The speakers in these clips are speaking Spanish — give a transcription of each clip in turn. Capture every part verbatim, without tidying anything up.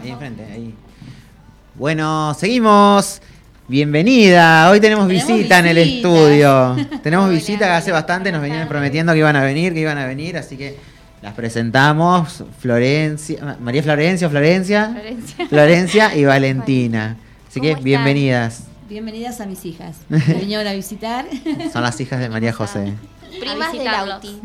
ahí enfrente, ahí. Bueno, seguimos. Bienvenida. Hoy tenemos, tenemos visita, visita en el estudio. Tenemos Hola, visita que hace bastante nos venían prometiendo que iban a venir, que iban a venir, así que las presentamos. Florencia, María Florencia, Florencia, Florencia, Florencia y Valentina. Así que están? bienvenidas. Bienvenidas a mis hijas. Me vinieron a visitar. Son las hijas de María José. Primas de Lauti.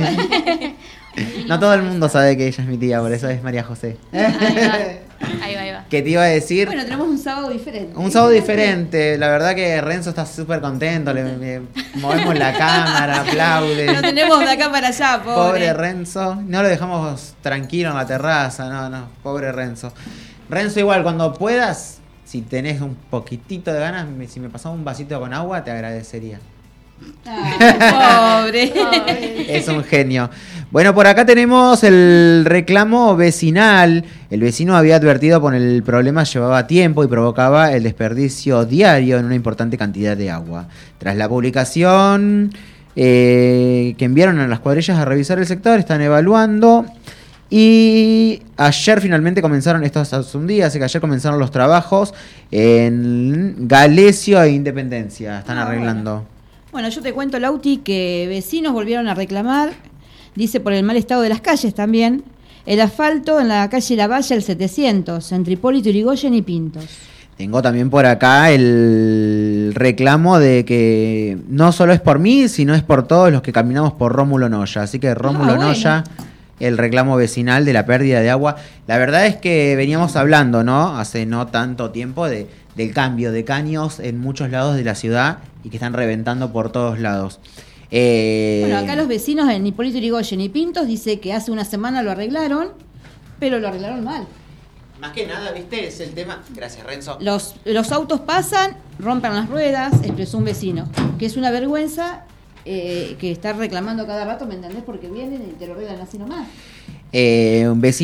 No todo el mundo sabe que ella es mi tía, por eso es María José. Ahí va, ahí va, ahí va. ¿Qué te iba a decir? Bueno, tenemos un sábado diferente. Un sábado diferente. La verdad que Renzo está súper contento. Le, le movemos la cámara, aplaude. Lo tenemos de acá para allá, pobre. Pobre Renzo. No lo dejamos tranquilo en la terraza. No, no. Pobre Renzo. Renzo, igual, cuando puedas, si tenés un poquitito de ganas, si me pasás un vasito con agua, te agradecería. Ah, pobre. Es un genio. Bueno, por acá tenemos el reclamo vecinal. El vecino había advertido por el problema llevaba tiempo y provocaba el desperdicio diario en una importante cantidad de agua. Tras la publicación eh, que enviaron a las cuadrillas a revisar el sector, están evaluando. Y ayer finalmente comenzaron, esto hace un día, así que ayer comenzaron los trabajos en Galesio e Independencia. Están ah, arreglando. Bueno. Bueno, yo te cuento, Lauti, que vecinos volvieron a reclamar, dice por el mal estado de las calles también, el asfalto en la calle La Valle, el setecientos, entre Hipólito Yrigoyen y Pintos. Tengo también por acá el reclamo de que no solo es por mí, sino es por todos los que caminamos por Rómulo Noya. Así que Rómulo ah, bueno. Noya, el reclamo vecinal de la pérdida de agua. La verdad es que veníamos hablando, ¿no? Hace no tanto tiempo de, del cambio de caños en muchos lados de la ciudad y que están reventando por todos lados. Eh... Bueno, acá los vecinos en Hipólito Yrigoyen y Pintos dice que hace una semana lo arreglaron, pero lo arreglaron mal. Más que nada, ¿viste? Es el tema... Gracias, Renzo. Los, los autos pasan, rompen las ruedas, expresó un vecino, que es una vergüenza eh, que estar reclamando cada rato, ¿me entendés? Porque vienen y te lo arreglan así nomás. Eh, un vecino